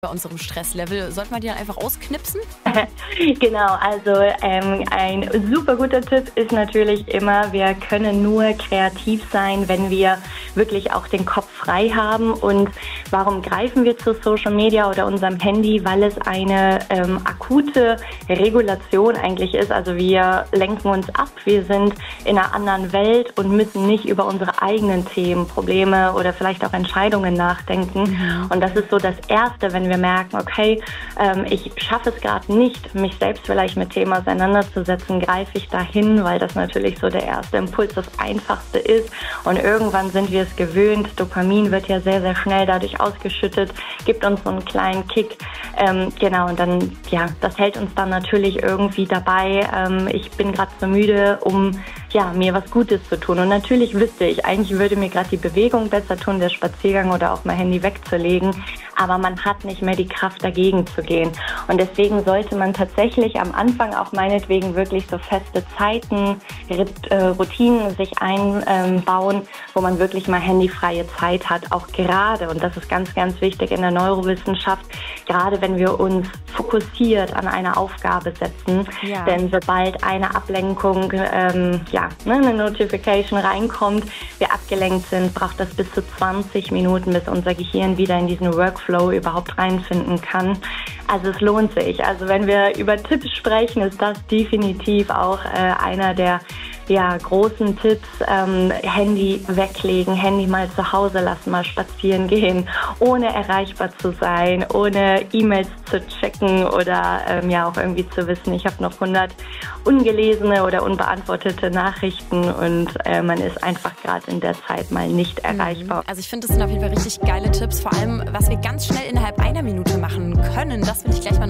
bei unserem Stresslevel. Sollten wir die dann einfach ausknipsen? Genau, also ein super guter Tipp ist natürlich immer, wir können nur kreativ sein, wenn wir wirklich auch den Kopf frei haben. Und warum greifen wir zu Social Media oder unserem Handy? Weil es eine akute Regulation eigentlich ist. Also wir lenken uns ab, wir sind in einer anderen Welt und müssen nicht über unsere eigenen Themen, Probleme oder vielleicht auch Entscheidungen nachdenken. Und das ist so das Erste, wenn wir merken, okay, ich schaffe es gerade nicht, mich selbst vielleicht mit Themen auseinanderzusetzen, greife ich dahin, weil das natürlich so der erste Impuls, das Einfachste ist. Und irgendwann sind wir es gewöhnt. Dopamin wird ja sehr, sehr schnell dadurch ausgeschüttet, gibt uns so einen kleinen Kick. Genau, und dann, ja, das hält uns dann natürlich irgendwie dabei. Ich bin gerade so müde, um mir was Gutes zu tun. Und natürlich wüsste ich, eigentlich würde mir gerade die Bewegung besser tun, der Spaziergang oder auch mein Handy wegzulegen. Aber man hat nicht mehr die Kraft, dagegen zu gehen. Und deswegen sollte man tatsächlich am Anfang auch meinetwegen wirklich so feste Zeiten, Routinen sich einbauen, wo man wirklich mal handyfreie Zeit hat. Auch gerade, und das ist ganz, ganz wichtig in der Neurowissenschaft, gerade wenn wir uns fokussiert an eine Aufgabe setzen. Ja. Denn sobald eine Ablenkung, eine Notification reinkommt, wir abgelenkt sind, braucht das bis zu 20 Minuten, bis unser Gehirn wieder in diesen Workflow überhaupt reinfinden kann. Also es lohnt sich. Also wenn wir über Tipps sprechen, ist das definitiv auch einer der großen Tipps. Handy weglegen, Handy mal zu Hause lassen, mal spazieren gehen, ohne erreichbar zu sein, ohne E-Mails zu checken oder auch irgendwie zu wissen, ich habe noch 100 ungelesene oder unbeantwortete Nachrichten und man ist einfach gerade in der Zeit mal nicht erreichbar. Also ich finde, das sind auf jeden Fall richtig geile Tipps, vor allem, was wir ganz schnell innerhalb einer Minute machen können, das will ich gleich mal noch